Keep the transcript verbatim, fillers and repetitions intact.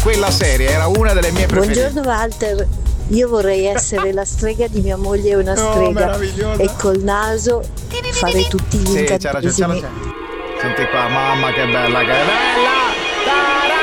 quella serie era una delle mie preferite. Buongiorno Walter, io vorrei essere la strega di mia moglie è una Oh, strega meravigliosa. e col naso fare tutti gli Sì, c'ha ragione, c'ha incantesimi. ragione. Senti qua, mamma che bella che è bella!